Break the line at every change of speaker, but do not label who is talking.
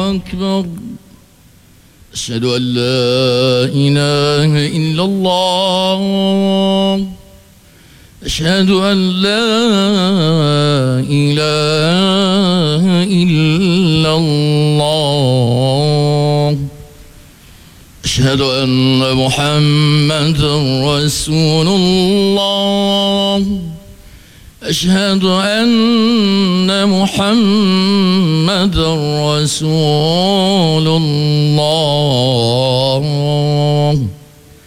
أكبر. أشهد أن لا إله إلا الله. أشهد أن لا إله إلا الله. أشهد أن محمدا رسول الله. أشهد أن محمدا رسول الله.